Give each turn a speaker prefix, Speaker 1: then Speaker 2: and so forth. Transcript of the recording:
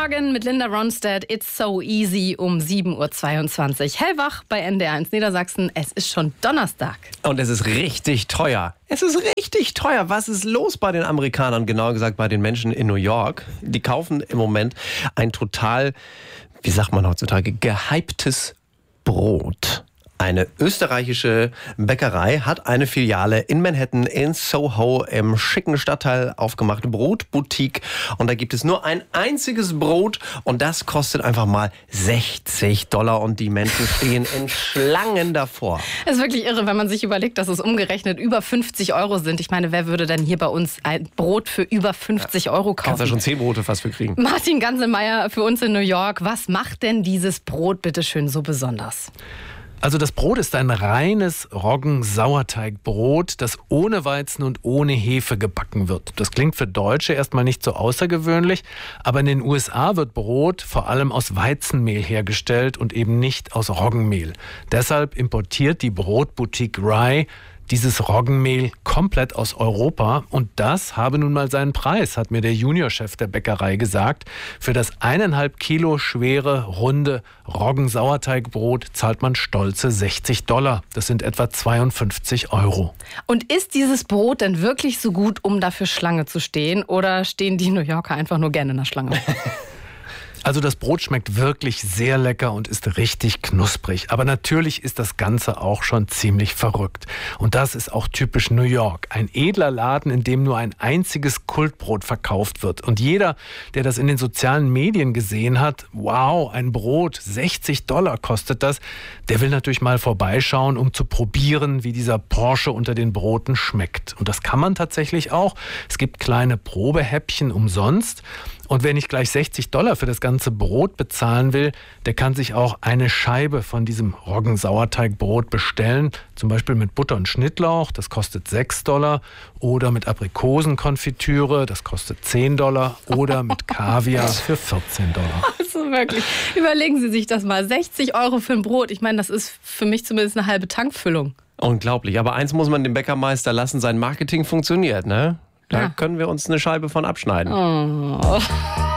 Speaker 1: Morgen mit Linda Ronstadt. It's so easy um 7.22 Uhr. Hellwach bei NDR1 Niedersachsen. Es ist schon Donnerstag.
Speaker 2: Und es ist richtig teuer. Es ist richtig teuer. Was ist los bei den Amerikanern? Genauer gesagt bei den Menschen in New York. Die kaufen im Moment ein total, wie sagt man heutzutage, gehyptes Brot. Eine österreichische Bäckerei hat eine Filiale in Manhattan, in Soho, im schicken Stadtteil aufgemacht, Brotboutique. Und da gibt es nur ein einziges Brot und das kostet einfach mal $60. Und die Menschen stehen in Schlangen davor.
Speaker 1: Es ist wirklich irre, wenn man sich überlegt, dass es umgerechnet über 50 Euro sind. Ich meine, wer würde denn hier bei uns ein Brot für über 50 Euro kaufen?
Speaker 2: Kannst ja schon 10 Brote fast für kriegen.
Speaker 1: Martin Ganselmeier für uns in New York. Was macht denn dieses Brot bitte schön so besonders?
Speaker 3: Also das Brot ist ein reines Roggen-Sauerteigbrot, das ohne Weizen und ohne Hefe gebacken wird. Das klingt für Deutsche erstmal nicht so außergewöhnlich, aber in den USA wird Brot vor allem aus Weizenmehl hergestellt und eben nicht aus Roggenmehl. Deshalb importiert die Brotboutique Rye dieses Roggenmehl komplett aus Europa. Und das habe nun mal seinen Preis, hat mir der Juniorchef der Bäckerei gesagt. Für das 1,5 Kilo schwere, runde Roggensauerteigbrot zahlt man stolze $60. Das sind etwa 52 Euro.
Speaker 1: Und ist dieses Brot denn wirklich so gut, um dafür Schlange zu stehen? Oder stehen die New Yorker einfach nur gerne in der Schlange?
Speaker 3: Also das Brot schmeckt wirklich sehr lecker und ist richtig knusprig. Aber natürlich ist das Ganze auch schon ziemlich verrückt. Und das ist auch typisch New York. Ein edler Laden, in dem nur ein einziges Kultbrot verkauft wird. Und jeder, der das in den sozialen Medien gesehen hat, wow, ein Brot, $60 kostet das, der will natürlich mal vorbeischauen, um zu probieren, wie dieser Porsche unter den Broten schmeckt. Und das kann man tatsächlich auch. Es gibt kleine Probehäppchen umsonst. Und wer nicht gleich $60 für das ganze Brot bezahlen will, der kann sich auch eine Scheibe von diesem Roggensauerteigbrot bestellen. Zum Beispiel mit Butter und Schnittlauch, das kostet $6. Oder mit Aprikosenkonfitüre, das kostet $10. Oder mit Kaviar für $14.
Speaker 1: Also wirklich, überlegen Sie sich das mal. 60 Euro für ein Brot. Ich meine, das ist für mich zumindest eine halbe Tankfüllung.
Speaker 2: Unglaublich. Aber eins muss man dem Bäckermeister lassen, sein Marketing funktioniert, ne? Da können wir uns eine Scheibe von abschneiden.
Speaker 1: Oh.